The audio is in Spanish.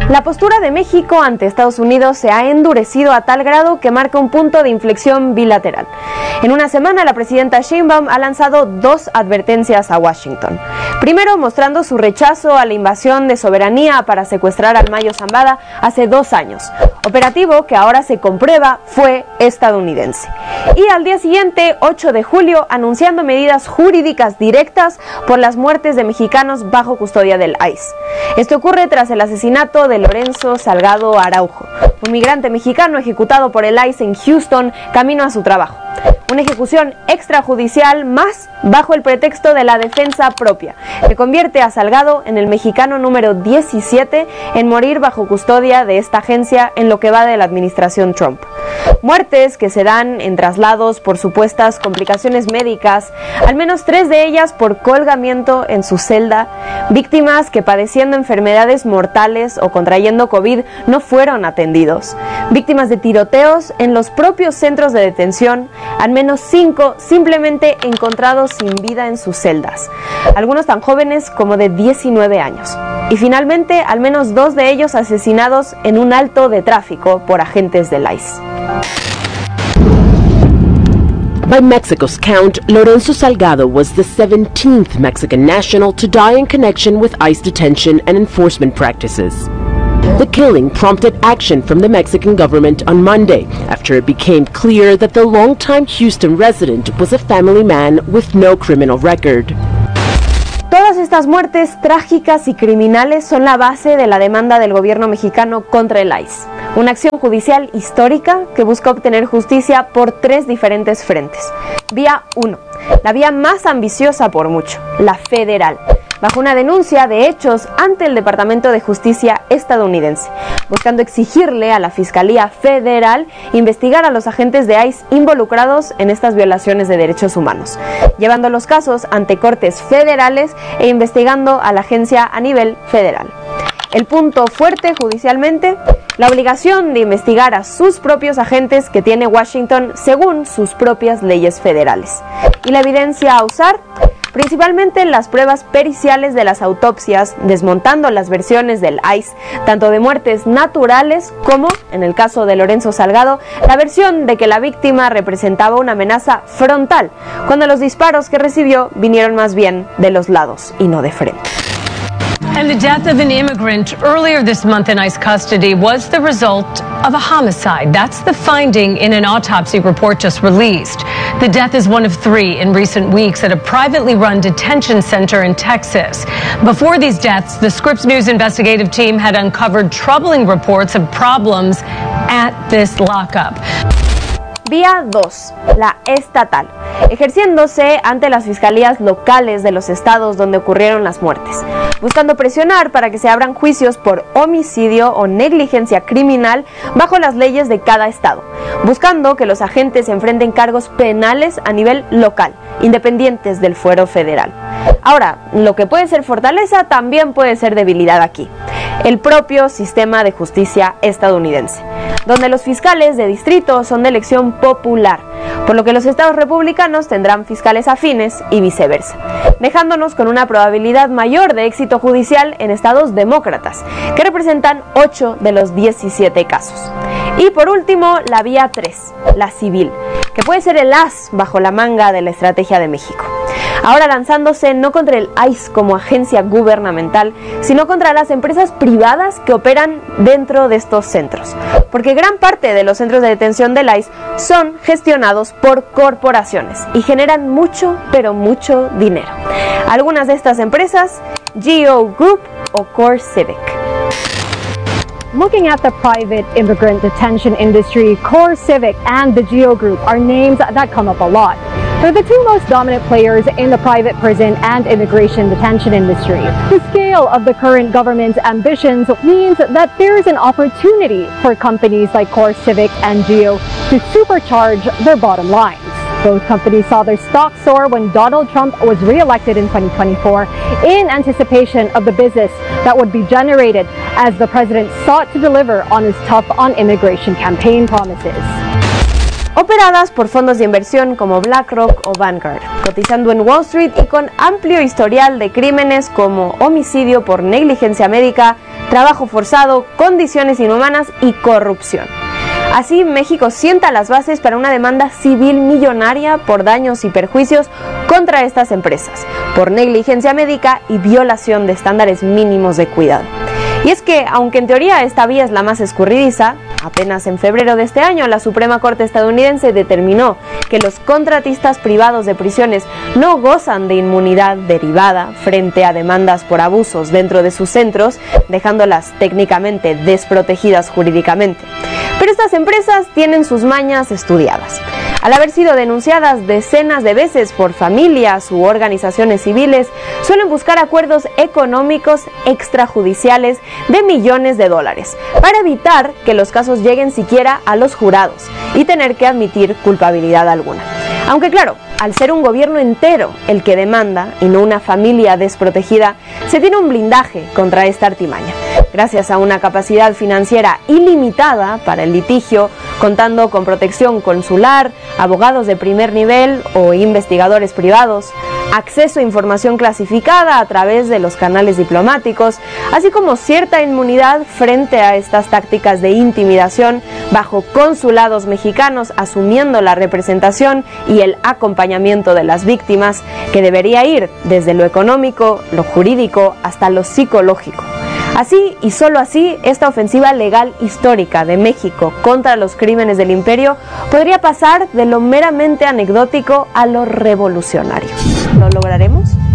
La postura de México ante Estados Unidos se ha endurecido a tal grado que marca un punto de inflexión bilateral. En una semana, la presidenta Sheinbaum ha lanzado 2 advertencias a Washington. Primero, mostrando su rechazo a la invasión de soberanía para secuestrar al Mayo Zambada hace 2 años, operativo que ahora se comprueba fue estadounidense. Y al día siguiente, 8 de julio, anunciando medidas jurídicas directas por las muertes de mexicanos bajo custodia del ICE. Esto ocurre tras el asesinato de Lorenzo Salgado Araujo, un migrante mexicano ejecutado por el ICE en Houston camino a su trabajo. Una ejecución extrajudicial más bajo el pretexto de la defensa propia, que convierte a Salgado en el mexicano número 17 en morir bajo custodia de esta agencia en lo que va de la administración Trump. Muertes que se dan en traslados por supuestas complicaciones médicas, al menos 3 de ellas por colgamiento en su celda, víctimas que padeciendo enfermedades mortales o contrayendo COVID no fueron atendidos, víctimas de tiroteos en los propios centros de detención, al menos 5 simplemente encontrados sin vida en sus celdas, algunos tan jóvenes como de 19 años. Y finalmente, al menos 2 de ellos asesinados en un alto de tráfico por agentes del ICE. By Mexico's count, Lorenzo Salgado was the 17th Mexican national to die in connection with ICE detention and enforcement practices. The killing prompted action from the Mexican government on Monday after it became clear that the longtime Houston resident was a family man with no criminal record. Todas estas muertes trágicas y criminales son la base de la demanda del gobierno mexicano contra el ICE, una acción judicial histórica que busca obtener justicia por 3 diferentes frentes. Vía 1, la vía más ambiciosa por mucho, la federal, bajo una denuncia de hechos ante el Departamento de Justicia estadounidense, buscando exigirle a la Fiscalía Federal investigar a los agentes de ICE involucrados en estas violaciones de derechos humanos, llevando los casos ante cortes federales e investigando a la agencia a nivel federal. El punto fuerte judicialmente, la obligación de investigar a sus propios agentes que tiene Washington según sus propias leyes federales. Y la evidencia a usar, principalmente las pruebas periciales de las autopsias, desmontando las versiones del ICE, tanto de muertes naturales como, en el caso de Lorenzo Salgado, la versión de que la víctima representaba una amenaza frontal, cuando los disparos que recibió vinieron más bien de los lados y no de frente. And the death of an immigrant earlier this month in ICE custody was the result of a homicide. That's the finding in an autopsy report just released. The death is one of 3 in recent weeks at a privately run detention center in Texas. Before these deaths, the Scripps News investigative team had uncovered troubling reports of problems at this lockup. Vía 2, la estatal, ejerciéndose ante las fiscalías locales de los estados donde ocurrieron las muertes, buscando presionar para que se abran juicios por homicidio o negligencia criminal bajo las leyes de cada estado, buscando que los agentes enfrenten cargos penales a nivel local, independientes del fuero federal. Ahora, lo que puede ser fortaleza también puede ser debilidad aquí. El propio sistema de justicia estadounidense, donde los fiscales de distrito son de elección popular, por lo que los estados republicanos tendrán fiscales afines y viceversa, dejándonos con una probabilidad mayor de éxito judicial en estados demócratas, que representan 8 de los 17 casos. Y por último, la vía 3, la civil, que puede ser el as bajo la manga de la estrategia de México. Ahora lanzándose no contra el ICE como agencia gubernamental, sino contra las empresas privadas que operan dentro de estos centros, porque gran parte de los centros de detención del ICE son gestionados por corporaciones y generan mucho, pero mucho dinero. Algunas de estas empresas, GEO Group o CoreCivic. Looking at the private immigrant detention industry, CoreCivic and the GEO Group are names that come up a lot. They're the 2 most dominant players in the private prison and immigration detention industry. The scale of the current government's ambitions means that there is an opportunity for companies like CoreCivic and GEO to supercharge their bottom lines. Both companies saw their stocks soar when Donald Trump was re-elected in 2024 in anticipation of the business that would be generated as the president sought to deliver on his tough on immigration campaign promises. Operadas por fondos de inversión como BlackRock o Vanguard, cotizando en Wall Street y con amplio historial de crímenes como homicidio por negligencia médica, trabajo forzado, condiciones inhumanas y corrupción. Así, México sienta las bases para una demanda civil millonaria por daños y perjuicios contra estas empresas, por negligencia médica y violación de estándares mínimos de cuidado. Y es que, aunque en teoría esta vía es la más escurridiza, apenas en febrero de este año la Suprema Corte estadounidense determinó que los contratistas privados de prisiones no gozan de inmunidad derivada frente a demandas por abusos dentro de sus centros, dejándolas técnicamente desprotegidas jurídicamente. Pero estas empresas tienen sus mañas estudiadas. Al haber sido denunciadas decenas de veces por familias u organizaciones civiles, suelen buscar acuerdos económicos extrajudiciales de millones de dólares para evitar que los casos lleguen siquiera a los jurados y tener que admitir culpabilidad alguna. Aunque claro, al ser un gobierno entero el que demanda y no una familia desprotegida, se tiene un blindaje contra esta artimaña. Gracias a una capacidad financiera ilimitada para el litigio, contando con protección consular, abogados de primer nivel o investigadores privados, acceso a información clasificada a través de los canales diplomáticos, así como cierta inmunidad frente a estas tácticas de intimidación bajo consulados mexicanos asumiendo la representación y el acompañamiento de las víctimas, que debería ir desde lo económico, lo jurídico, hasta lo psicológico. Así y solo así, esta ofensiva legal histórica de México contra los crímenes del imperio podría pasar de lo meramente anecdótico a lo revolucionario. ¿Lo lograremos?